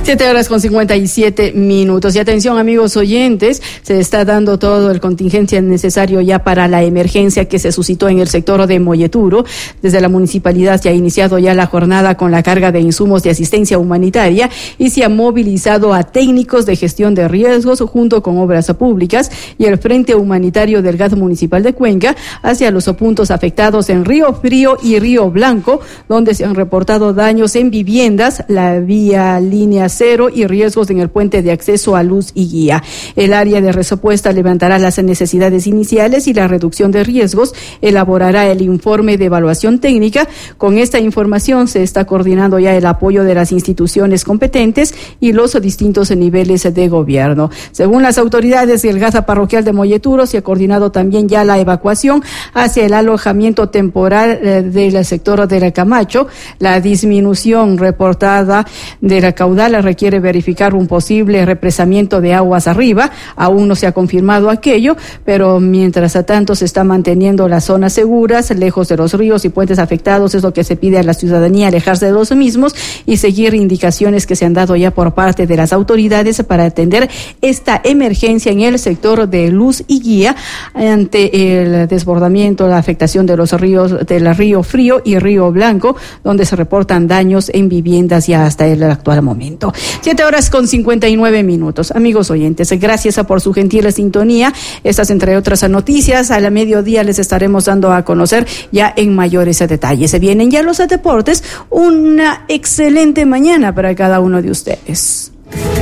7:57. Y atención, amigos oyentes, se está dando todo el contingencia necesario ya para la emergencia que se suscitó en el sector de Molleturo. Desde la municipalidad se ha iniciado ya la jornada con la carga de insumos de asistencia humanitaria y se ha movilizado a técnicos de gestión de riesgos junto con obras públicas y el Frente Humanitario del GAD Municipal de Cuenca hacia los puntos afectados en Río Frío y Río Blanco, donde se han reportado daños en viviendas, la vía línea cero y riesgos en el puente de acceso a luz y guía. El área de respuesta levantará las necesidades iniciales y la reducción de riesgos, elaborará el informe de evaluación técnica. Con esta información se está coordinando ya el apoyo de las instituciones competentes y los distintos niveles de gobierno. Según las autoridades del GAD parroquial de Molleturo, se ha coordinado también ya la evacuación hacia el alojamiento temporal del sector de la Camacho. La disminución reportada de la caudal requiere verificar un posible represamiento de aguas arriba. Aún no se ha confirmado aquello, pero mientras tanto se está manteniendo las zonas seguras, lejos de los ríos y puentes afectados. Es lo que se pide a la ciudadanía, alejarse de los mismos y seguir indicaciones que se han dado ya por parte de las autoridades para atender esta emergencia en el sector de luz y guía ante el desbordamiento, la afectación de los ríos, del Río Frío y Río Blanco, donde se reportan daños en viviendas ya hasta el actual momento. 7:59. Amigos oyentes, gracias por su gentil sintonía. Estas, entre otras noticias, a la mediodía les estaremos dando a conocer ya en mayores detalles. Se vienen ya los deportes. Una excelente mañana para cada uno de ustedes.